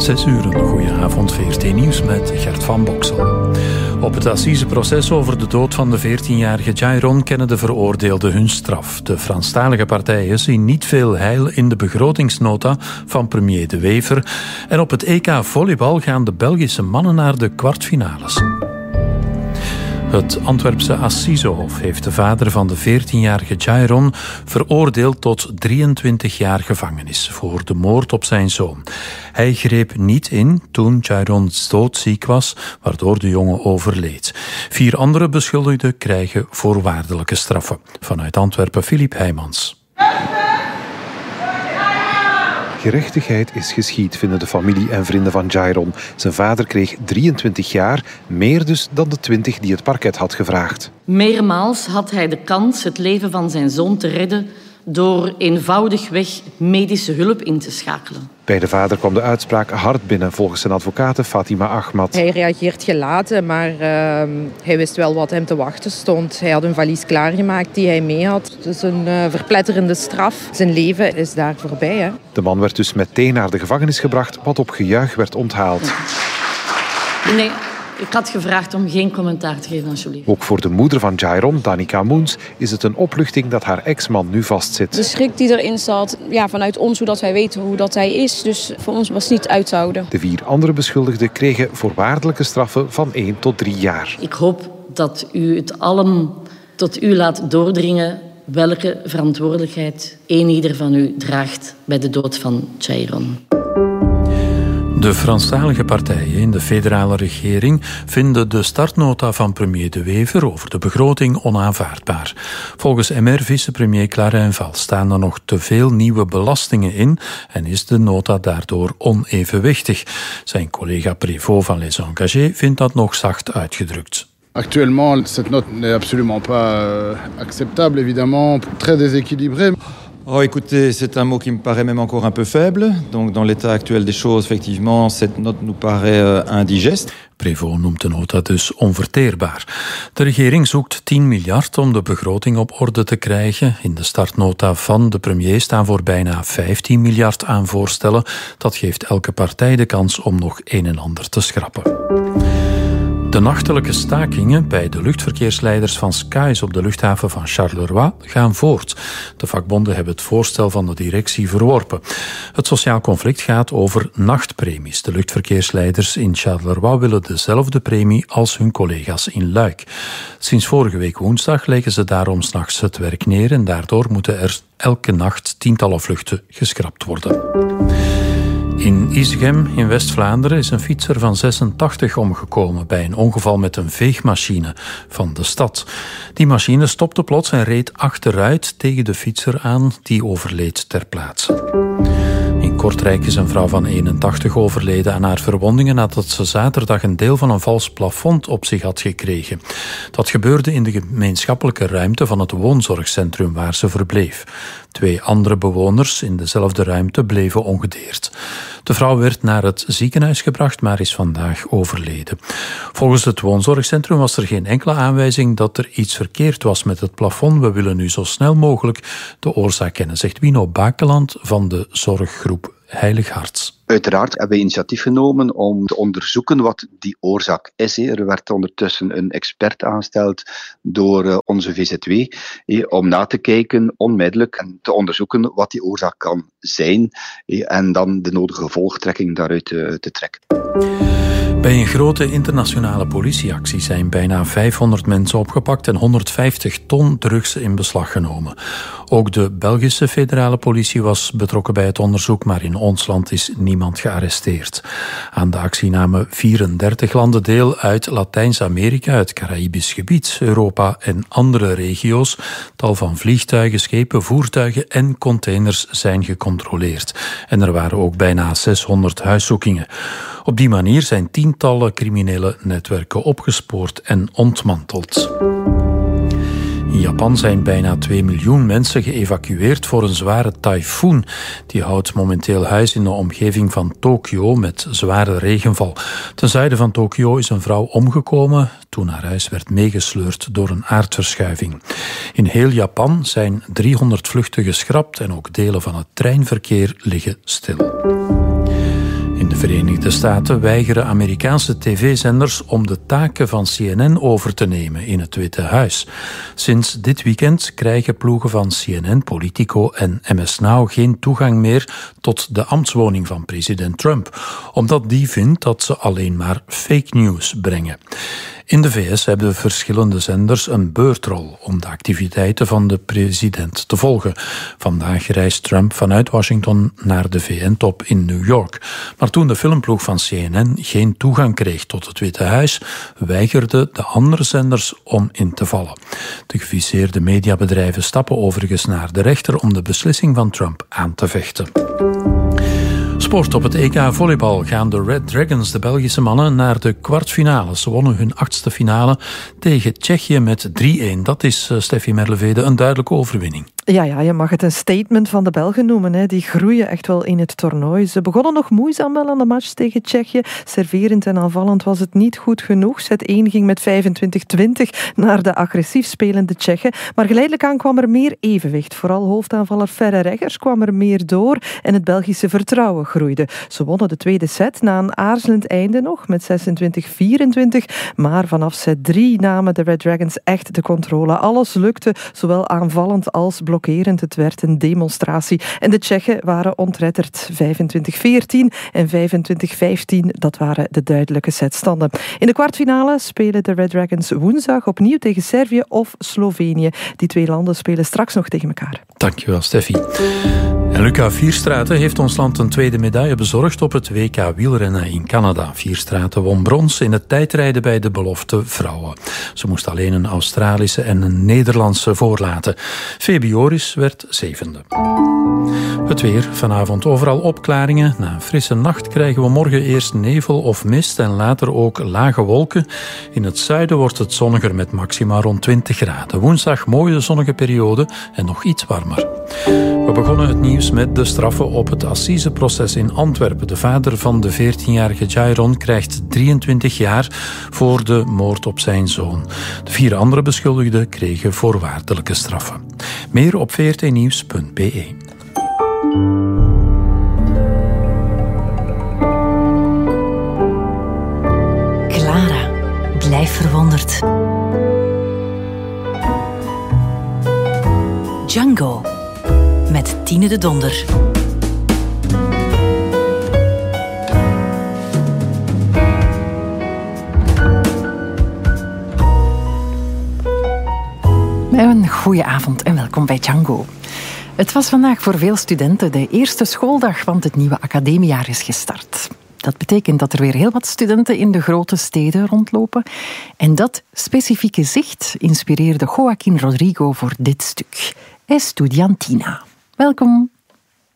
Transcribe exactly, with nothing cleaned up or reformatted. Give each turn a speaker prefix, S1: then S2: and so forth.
S1: Zes uur, een goede avond, V R T Nieuws met Gert van Boksel. Op het assiseproces over de dood van de veertienjarige Jairon kennen de veroordeelden hun straf. De Franstalige partijen zien niet veel heil in de begrotingsnota van premier De Wever. En op het E K volleybal gaan de Belgische mannen naar de kwartfinales. Het Antwerpse Assisehof heeft de vader van de veertienjarige Jairon veroordeeld tot drieëntwintig jaar gevangenis voor de moord op zijn zoon. Hij greep niet in toen Jairon doodziek was, waardoor de jongen overleed. Vier andere beschuldigden krijgen voorwaardelijke straffen. Vanuit Antwerpen, Filip Heijmans.
S2: Gerechtigheid is geschied, vinden de familie en vrienden van Jairon. Zijn vader kreeg drieëntwintig jaar, meer dus dan de twintig die het parket had gevraagd.
S3: Meermaals had hij de kans het leven van zijn zoon te redden door eenvoudigweg medische hulp in te schakelen.
S2: Bij de vader kwam de uitspraak hard binnen, volgens zijn advocate Fatima Ahmad.
S4: Hij reageert gelaten, maar uh, hij wist wel wat hem te wachten stond. Hij had een valies klaargemaakt die hij mee had. Het is een uh, verpletterende straf. Zijn leven is daar voorbij. Hè?
S2: De man werd dus meteen naar de gevangenis gebracht, wat op gejuich werd onthaald.
S3: Nee. Ik had gevraagd om geen commentaar te geven, alsjeblieft.
S2: Ook voor de moeder van Jairon, Danica Moens, is het een opluchting dat haar ex-man nu vastzit.
S5: De schrik die erin zat, ja, vanuit ons, hoe dat wij weten hoe dat hij is. Dus voor ons was het niet uit te houden.
S2: De vier andere beschuldigden kregen voorwaardelijke straffen van één tot drie jaar.
S3: Ik hoop dat u het allen tot u laat doordringen welke verantwoordelijkheid een ieder van u draagt bij de dood van Jairon.
S1: De Franstalige partijen in de federale regering vinden de startnota van premier De Wever over de begroting onaanvaardbaar. Volgens M R-vicepremier Clarinval staan er nog te veel nieuwe belastingen in en is de nota daardoor onevenwichtig. Zijn collega Prévost van Les Engagés vindt dat nog zacht uitgedrukt.
S6: Actuellement, cette note n'est absolument pas acceptable, évidemment, très déséquilibrée.
S7: Oh, écoutez, c'est un mot qui me paraît même encore un peu faible. Donc, dans l'état actuel des choses, effectivement, cette note nous paraît euh, indigeste.
S1: Prévost noemt de nota dus onverteerbaar. De regering zoekt tien miljard om de begroting op orde te krijgen. In de startnota van de premier staan voor bijna vijftien miljard aan voorstellen. Dat geeft elke partij de kans om nog een en ander te schrappen. De nachtelijke stakingen bij de luchtverkeersleiders van Skies op de luchthaven van Charleroi gaan voort. De vakbonden hebben het voorstel van de directie verworpen. Het sociaal conflict gaat over nachtpremies. De luchtverkeersleiders in Charleroi willen dezelfde premie als hun collega's in Luik. Sinds vorige week woensdag leggen ze daarom 's nachts het werk neer en daardoor moeten er elke nacht tientallen vluchten geschrapt worden. In Isegem in West-Vlaanderen is een fietser van zesentachtig omgekomen bij een ongeval met een veegmachine van de stad. Die machine stopte plots en reed achteruit tegen de fietser aan, die overleed ter plaatse. In Kortrijk is een vrouw van eenentachtig overleden aan haar verwondingen nadat ze zaterdag een deel van een vals plafond op zich had gekregen. Dat gebeurde in de gemeenschappelijke ruimte van het woonzorgcentrum waar ze verbleef. Twee andere bewoners in dezelfde ruimte bleven ongedeerd. De vrouw werd naar het ziekenhuis gebracht, maar is vandaag overleden. Volgens het woonzorgcentrum was er geen enkele aanwijzing dat er iets verkeerd was met het plafond. We willen nu zo snel mogelijk de oorzaak kennen, zegt Wino Bakeland van de zorggroep Heilig Hart.
S8: Uiteraard hebben we initiatief genomen om te onderzoeken wat die oorzaak is. Er werd ondertussen een expert aangesteld door onze V Z W om na te kijken onmiddellijk en te onderzoeken wat die oorzaak kan zijn en dan de nodige gevolgtrekking daaruit te trekken.
S1: Bij een grote internationale politieactie zijn bijna vijfhonderd mensen opgepakt en honderdvijftig ton drugs in beslag genomen. Ook de Belgische federale politie was betrokken bij het onderzoek, maar in ons land is niemand gearresteerd. Aan de actie namen vierendertig landen deel uit Latijns-Amerika, het Caraïbisch gebied, Europa en andere regio's. Tal van vliegtuigen, schepen, voertuigen en containers zijn gecontroleerd. En er waren ook bijna zeshonderd huiszoekingen. Op die manier zijn tientallen criminele netwerken opgespoord en ontmanteld. In Japan zijn bijna twee miljoen mensen geëvacueerd voor een zware tyfoon. Die houdt momenteel huis in de omgeving van Tokio met zware regenval. Ten zuiden van Tokio is een vrouw omgekomen toen haar huis werd meegesleurd door een aardverschuiving. In heel Japan zijn driehonderd vluchten geschrapt en ook delen van het treinverkeer liggen stil. In de Verenigde Staten weigeren Amerikaanse tv-zenders om de taken van C N N over te nemen in het Witte Huis. Sinds dit weekend krijgen ploegen van C N N, Politico en M S Now geen toegang meer tot de ambtswoning van president Trump, omdat die vindt dat ze alleen maar fake news brengen. In de V S hebben verschillende zenders een beurtrol om de activiteiten van de president te volgen. Vandaag reist Trump vanuit Washington naar de V N-top in New York. Maar toen de filmploeg van C N N geen toegang kreeg tot het Witte Huis, weigerden de andere zenders om in te vallen. De geviseerde mediabedrijven stappen overigens naar de rechter om de beslissing van Trump aan te vechten. Sport. Op het E K volleybal gaan de Red Dragons, de Belgische mannen, naar de kwartfinale. Ze wonnen hun achtste finale tegen Tsjechië met drie-een. Dat is, uh, Steffi Merlevede, een duidelijke overwinning.
S9: Ja, ja, je mag het een statement van de Belgen noemen. Hè. Die groeien echt wel in het toernooi. Ze begonnen nog moeizaam wel aan de match tegen Tsjechië. Serverend en aanvallend was het niet goed genoeg. Set één ging met vijfentwintig twintig naar de agressief spelende Tsjechen. Maar geleidelijk aan kwam er meer evenwicht. Vooral hoofdaanvaller Ferre Reggers kwam er meer door en het Belgische vertrouwen groeide. Ze wonnen de tweede set na een aarzelend einde nog met zesentwintig vierentwintig. Maar vanaf set drie namen de Red Dragons echt de controle. Alles lukte, zowel aanvallend als blokkerend. Het werd een demonstratie. En de Tsjechen waren ontredderd. vijfentwintig veertien en vijfentwintig vijftien, dat waren de duidelijke setstanden. In de kwartfinale spelen de Red Dragons woensdag opnieuw tegen Servië of Slovenië. Die twee landen spelen straks nog tegen elkaar.
S1: Dankjewel, Steffi. En Luca Vierstraeten heeft ons land een tweede medaille bezorgd op het W K wielrennen in Canada. Vierstraeten won brons in het tijdrijden bij de belofte vrouwen. Ze moest alleen een Australische en een Nederlandse voorlaten. Feby Joris werd zevende. Het weer. Vanavond overal opklaringen. Na een frisse nacht krijgen we morgen eerst nevel of mist en later ook lage wolken. In het zuiden wordt het zonniger met maxima rond twintig graden. Woensdag mooie zonnige periode en nog iets warmer. We begonnen het nieuws met de straffen op het assiseproces in Antwerpen. De vader van de veertienjarige Jairon krijgt drieëntwintig jaar voor de moord op zijn zoon. De vier andere beschuldigden kregen voorwaardelijke straffen. Meer op v r t nieuws punt b e.
S10: Clara, blijf verwonderd. Django, met Tine de Donder.
S11: Een goeie avond en welkom bij Django. Het was vandaag voor veel studenten de eerste schooldag, want het nieuwe academiejaar is gestart. Dat betekent dat er weer heel wat studenten in de grote steden rondlopen. En dat specifieke zicht inspireerde Joaquín Rodrigo voor dit stuk. Estudiantina. Welkom.